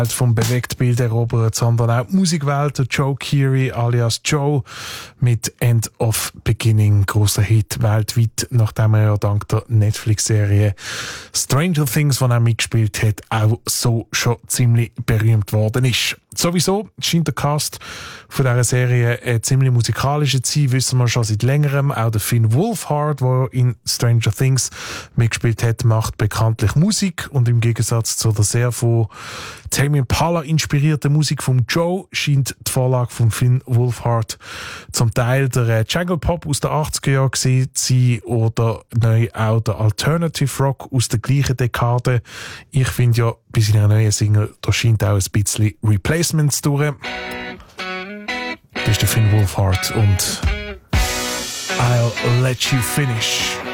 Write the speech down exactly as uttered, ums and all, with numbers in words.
vom Bewegtbild erobert, sondern auch die Musikwelt. Der Joe Keery alias Joe mit End of Beginning, grosser Hit weltweit, nachdem er ja dank der Netflix-Serie Stranger Things, die er mitgespielt hat, auch so schon ziemlich berühmt worden ist. Sowieso scheint der Cast von dieser Serie äh, ziemlich musikalisch zu sein, wissen wir schon seit längerem. Auch der Finn Wolfhard, der in Stranger Things mitgespielt hat, macht bekanntlich Musik, und im Gegensatz zu der sehr von Tame Impala inspirierte Musik von Joe scheint die Vorlage von Finn Wolfhard zum Teil der äh, Jungle Pop aus den achtziger Jahren gewesen zu sein oder neu auch der Alternative Rock aus der gleichen Dekade. Ich finde ja, bei seiner neuen Single, da scheint auch ein bisschen Replacements durch. Das ist der Finn Wolfhard und I'll Let You Finish.